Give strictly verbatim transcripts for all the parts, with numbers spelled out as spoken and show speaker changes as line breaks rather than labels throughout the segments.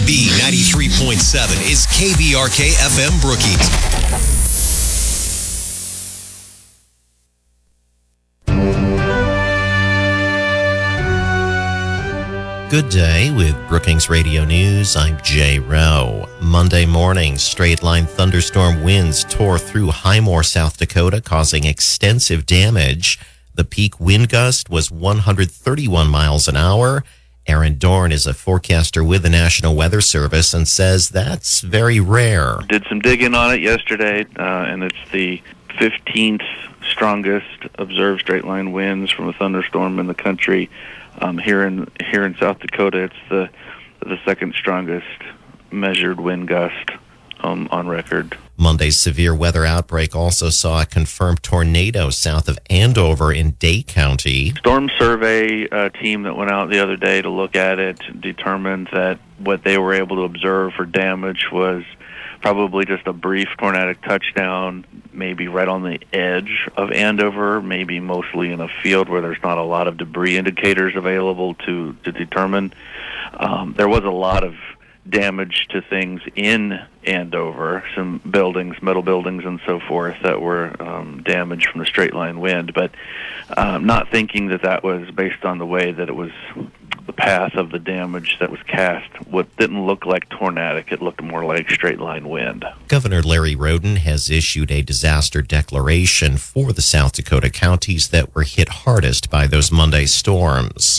B ninety-three point seven is K B R K F M Brookings.
Good day with Brookings Radio News. I'm Jay Rowe. Monday morning, straight-line thunderstorm winds tore through Highmore, South Dakota, causing extensive damage. The peak wind gust was one hundred thirty-one miles an hour. Aaron Dorn is a forecaster with the National Weather Service and says that's very rare.
Did some digging on it yesterday, uh, and it's the fifteenth strongest observed straight-line winds from a thunderstorm in the country. Um, here in here in South Dakota, it's the the second strongest measured wind gust um, on record.
Monday's severe weather outbreak also saw a confirmed tornado south of Andover in Day County.
Storm survey uh, team that went out the other day to look at it determined that what they were able to observe for damage was probably just a brief tornadic touchdown, maybe right on the edge of Andover, maybe mostly in a field where there's not a lot of debris indicators available to, to determine. Um, there was a lot of damage to things in Andover, some buildings, metal buildings and so forth that were um, damaged from the straight line wind, but um, not thinking that that was based on the way that it was the path of the damage that was cast. What didn't look like tornadic, it looked more like straight line wind.
Governor Larry Roden has issued a disaster declaration for the South Dakota counties that were hit hardest by those Monday storms.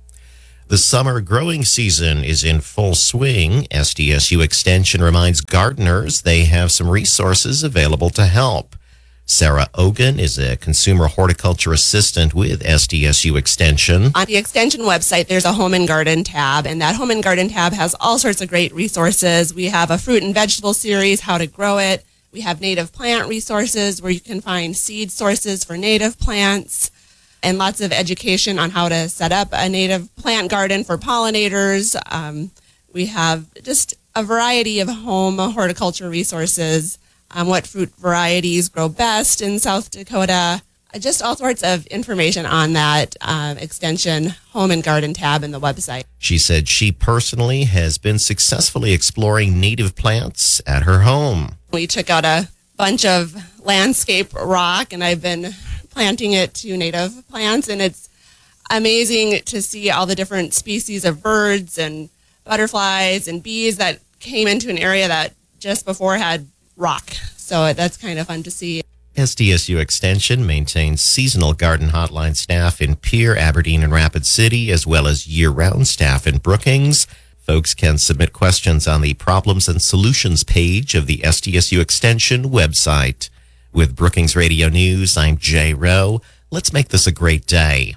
The summer growing season is in full swing. S D S U Extension reminds gardeners they have some resources available to help. Sarah Ogan is a consumer horticulture assistant with S D S U Extension.
On the Extension website, there's a Home and Garden tab, and that Home and Garden tab has all sorts of great resources. We have a fruit and vegetable series, how to grow it. We have native plant resources where you can find seed sources for native plants, and lots of education on how to set up a native plant garden for pollinators. Um, we have just a variety of home horticulture resources, um, what fruit varieties grow best in South Dakota, just all sorts of information on that um, Extension Home and Garden tab in the website.
She said she personally has been successfully exploring native plants at her home.
We took out a bunch of landscape rock, and I've been planting it to native plants, and it's amazing to see all the different species of birds and butterflies and bees that came into an area that just before had rock. So that's kind of fun to see.
S D S U Extension maintains seasonal garden hotline staff in Pierre, Aberdeen, and Rapid City, as well as year-round staff in Brookings. Folks can submit questions on the Problems and Solutions page of the S D S U Extension website. With Brookings Radio News, I'm Jay Rowe. Let's make this a great day.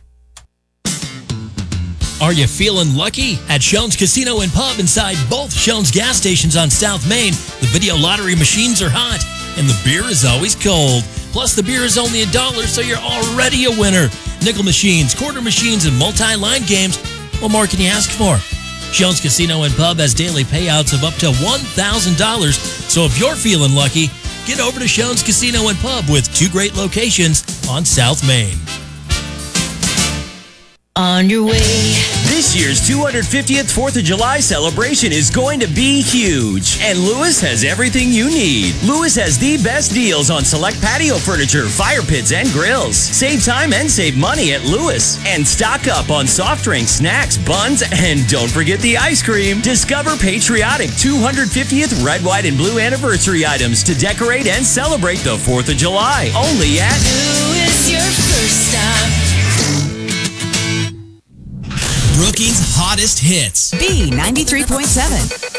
Are you feeling lucky? At Shones Casino and Pub inside both Shones gas stations on South Main, the video lottery machines are hot and the beer is always cold. Plus, the beer is only a dollar, so you're already a winner. Nickel machines, quarter machines, and multi-line games. What more can you ask for? Shones Casino and Pub has daily payouts of up to one thousand dollars. So if you're feeling lucky, get over to Shones Casino and Pub with two great locations on South Main.
On your way.
This year's two hundred fiftieth fourth of July celebration is going to be huge, and Lewis has everything you need. Lewis has the best deals on select patio furniture, fire pits, and grills. Save time and save money at Lewis. And stock up on soft drinks, snacks, buns, and don't forget the ice cream. Discover patriotic two hundred fiftieth red, white, and blue anniversary items to decorate and celebrate the fourth of July. Only at
Lewis, your first stop.
Brookings' hottest hits.
B ninety-three point seven.